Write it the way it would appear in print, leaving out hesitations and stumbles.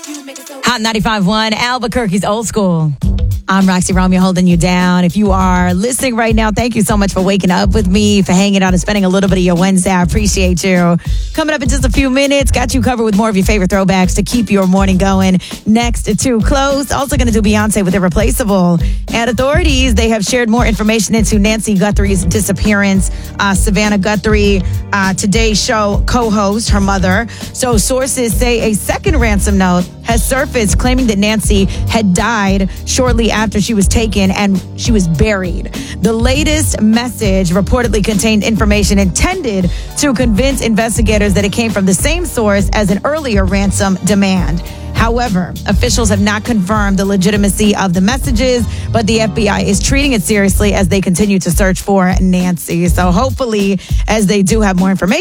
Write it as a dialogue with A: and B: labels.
A: Hot 95.1, Albuquerque's Old School. I'm Roxy Romeo holding you down. If you are listening right now, thank you so much for waking up with me, for hanging out and spending a little bit of your Wednesday. I appreciate you. Coming up in just a few minutes, got you covered with more of your favorite throwbacks to keep your morning going. Next to Close, also going to do Beyonce with Irreplaceable. And authorities, they have shared more information into Nancy Guthrie's disappearance. Savannah Guthrie, Today's Show co-host, her mother. So sources say a second ransom note has surfaced claiming that Nancy had died shortly after she was taken and she was buried. The latest message reportedly contained information intended to convince investigators that it came from the same source as an earlier ransom demand. However, officials have not confirmed the legitimacy of the messages, but the FBI is treating it seriously as they continue to search for Nancy. So hopefully, as they do have more information,